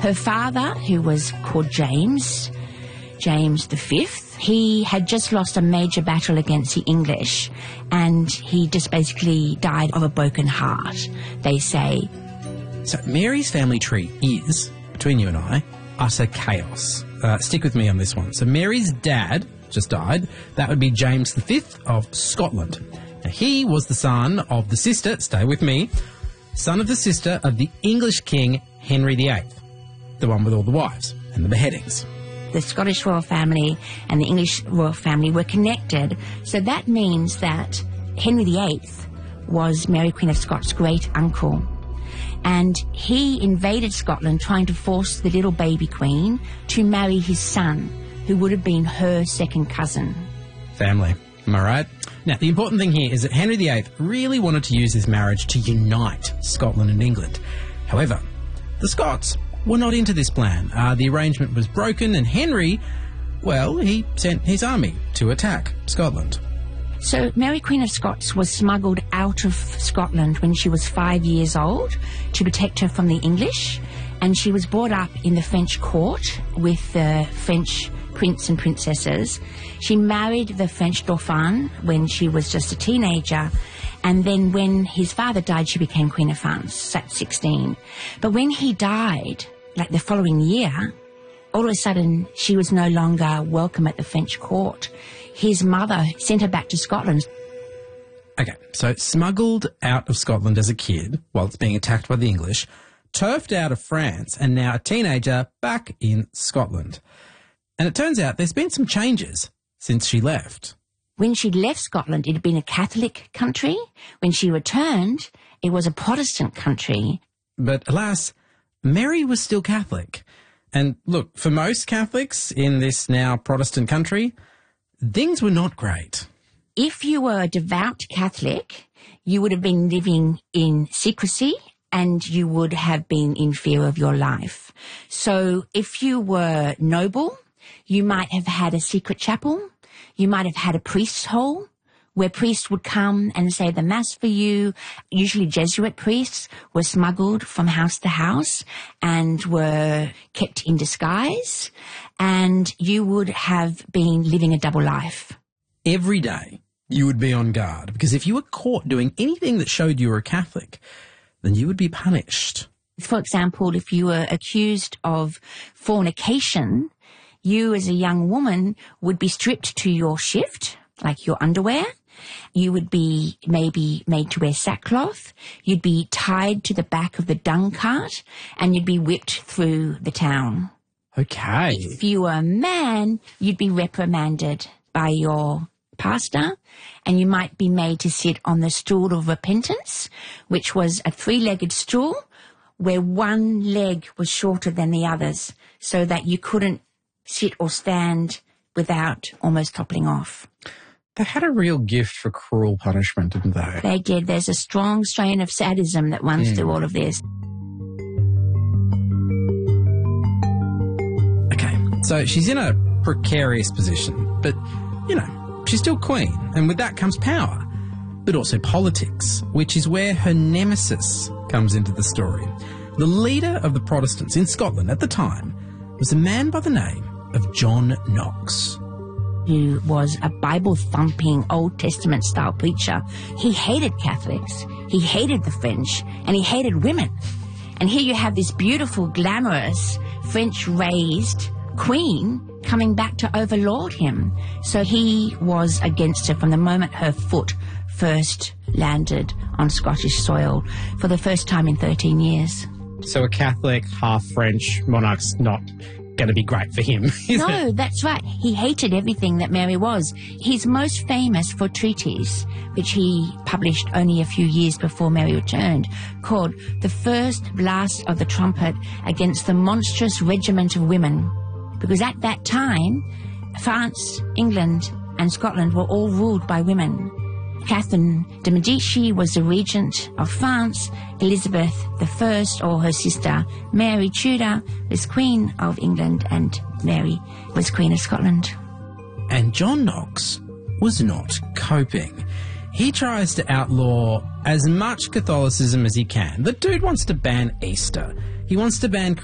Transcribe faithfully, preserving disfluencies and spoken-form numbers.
Her father, who was called James, James the Fifth, he had just lost a major battle against the English, and he just basically died of a broken heart, they say. So Mary's family tree is, between you and I, utter chaos. Uh, stick with me on this one. So Mary's dad just died. That would be James the Fifth of Scotland. Now, he was the son of the sister, stay with me, son of the sister of the English king Henry the Eighth, the one with all the wives and the beheadings. The Scottish royal family and the English royal family were connected, so that means that Henry the Eighth was Mary Queen of Scots' great uncle. And he invaded Scotland trying to force the little baby queen to marry his son, who would have been her second cousin. Family, am I right? Now, the important thing here is that Henry the Eighth really wanted to use his marriage to unite Scotland and England. However, the Scots were not into this plan. Uh, the arrangement was broken, and Henry, well, he sent his army to attack Scotland. So Mary Queen of Scots was smuggled out of Scotland when she was five years old to protect her from the English, and she was brought up in the French court with the French prince and princesses. She married the French Dauphin when she was just a teenager, and then when his father died, she became Queen of France at sixteen. But when he died, like the following year, all of a sudden she was no longer welcome at the French court. His mother sent her back to Scotland. Okay, so smuggled out of Scotland as a kid while it's being attacked by the English, turfed out of France, and now a teenager back in Scotland. And it turns out there's been some changes since she left. When she left Scotland, it had been a Catholic country. When she returned, it was a Protestant country. But alas, Mary was still Catholic. And look, for most Catholics in this now Protestant country, things were not great. If you were a devout Catholic, you would have been living in secrecy and you would have been in fear of your life. So if you were noble, you might have had a secret chapel. You might have had a priest's hole where priests would come and say the Mass for you. Usually Jesuit priests were smuggled from house to house and were kept in disguise, and you would have been living a double life. Every day you would be on guard, because if you were caught doing anything that showed you were a Catholic, then you would be punished. For example, if you were accused of fornication, you as a young woman would be stripped to your shift, like your underwear. You would be maybe made to wear sackcloth. You'd be tied to the back of the dung cart, and you'd be whipped through the town. Okay. If you were a man, you'd be reprimanded by your pastor, and you might be made to sit on the stool of repentance, which was a three-legged stool where one leg was shorter than the others, so that you couldn't sit or stand without almost toppling off. They had a real gift for cruel punishment, didn't they? They did. There's a strong strain of sadism that runs Mm. through all of this. Okay, so she's in a precarious position, but, you know, she's still queen, and with that comes power, but also politics, which is where her nemesis comes into the story. The leader of the Protestants in Scotland at the time was a man by the name of John Knox, who was a Bible-thumping, Old Testament-style preacher. He hated Catholics, he hated the French, and he hated women. And here you have this beautiful, glamorous, French-raised queen coming back to overlord him. So he was against her from the moment her foot first landed on Scottish soil for the first time in thirteen years. So a Catholic, half-French monarch's not going to be great for him, is No, it? that's right. He hated everything that Mary was. He's most famous for a treatise, which he published only a few years before Mary returned, called The First Blast of the Trumpet Against the Monstrous Regiment of Women. Because at that time, France, England, and Scotland were all ruled by women. Catherine de' Medici was the regent of France. Elizabeth the First, or her sister Mary Tudor, was Queen of England, and Mary was Queen of Scotland. and John Knox was not coping. He tries to outlaw as much Catholicism as he can. The dude wants to ban Easter. He wants to ban